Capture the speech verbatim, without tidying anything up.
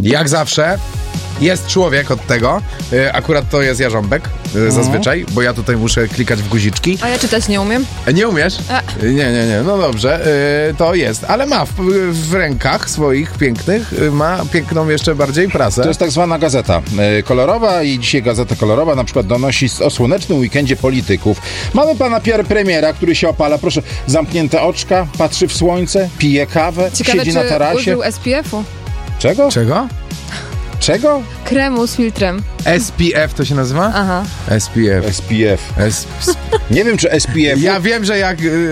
Jak zawsze jest człowiek od tego, akurat to jest Jarząbek zazwyczaj, bo ja tutaj muszę klikać w guziczki. A ja czytać nie umiem. Nie umiesz? A. Nie, nie, nie, no dobrze, to jest, ale ma w, w rękach swoich pięknych, ma piękną jeszcze bardziej prasę. To jest tak zwana gazeta kolorowa i dzisiaj gazeta kolorowa na przykład donosi o słonecznym weekendzie polityków. Mamy pana Pierre Premiera, który się opala, proszę, zamknięte oczka, patrzy w słońce, pije kawę, Ciekawe, siedzi czy na tarasie. użył S P F-u. Czego? Czego? Czego? Kremu z filtrem. S P F to się nazywa? Aha. S P F. S P F. S... Nie wiem, czy S P F... Ja wiem, że jak